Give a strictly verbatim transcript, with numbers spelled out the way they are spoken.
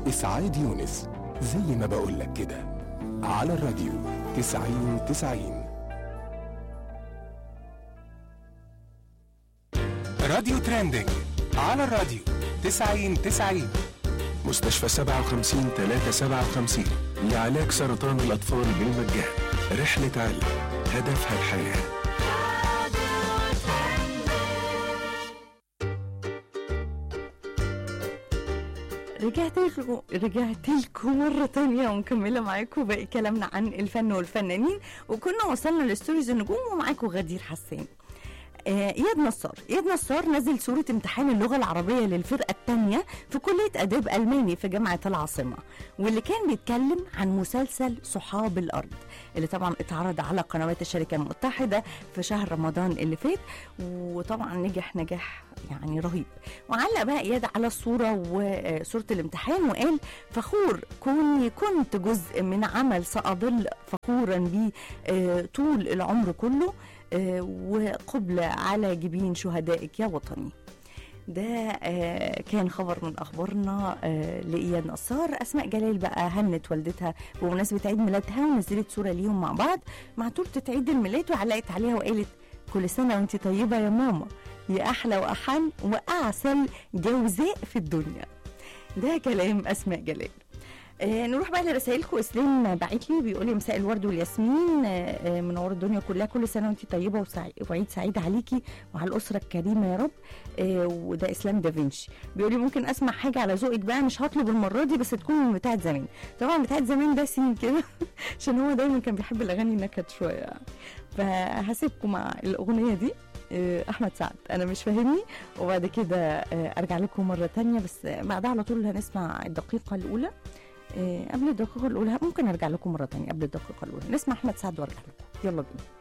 إسعاد يونس، زي ما بقولك كده، على الراديو تسعين تسعين. راديو ترندنج على الراديو تسعين تسعين. مستشفى سبعة وخمسين ثلاثة سبعة وخمسين لعلاج سرطان الأطفال بالمجان. رحلة علم هدفها الحياة. رجعت لكم رجعت لكم مرة تانية ومكملة معاكم باقي كلامنا عن الفن والفنانين، وكنا وصلنا لستوريز النجوم ومعاكم غدير حسان. آه اياد نصار اياد نصار نزل صورة امتحان اللغة العربية للفرقة الثانية في كلية آداب ألماني في جامعة العاصمة، واللي كان بيتكلم عن مسلسل صحاب الأرض اللي طبعا اتعرض على قنوات الشركة المتحدة في شهر رمضان اللي فات، وطبعا نجح نجاح يعني رهيب. وعلق بقى اياد على الصورة وصورة الامتحان وقال: فخور كوني كنت جزء من عمل سأظل فخورا بيه طول العمر كله، وقبل على جبين شهدائك يا وطني. ده كان خبر من اخبارنا لاياد نصار. اسماء جلال بقى هنت والدتها بمناسبه عيد ميلادها ونزلت صوره ليهم مع بعض مع تورته عيد الميلاد، وعلقت عليها وقالت: كل سنه وانت طيبه يا ماما، يا احلى واحن واعسل جوزاء في الدنيا. ده كلام اسماء جلال. آه نروح بقى لرسائلكم. اسلام باعت لي بيقول لي: مساء الورد والياسمين، آه منور الدنيا كلها، كل سنه وانت طيبه وسعي... وعيد سعيد عليكي وعلى الاسره الكريمه يا رب. آه وده اسلام دافنشي بيقول لي: ممكن اسمع حاجه على ذوقك بقى، مش هطلب المره دي بس تكون من بتاعه زمان. طبعا بتاعه زمان ده سين كده عشان هو دايما كان بيحب الاغاني النكد شويه، فهسيبكم مع الاغنيه دي احمد سعد انا مش فاهمني، وبعد كده ارجع لكم مره تانية، بس بعدها على طول هنسمع الدقيقه الاولى. قبل الدقيقه الاولى ممكن ارجع لكم مره تانية، قبل الدقيقه الاولى نسمع احمد سعد وارجع لكم. يلا بينا.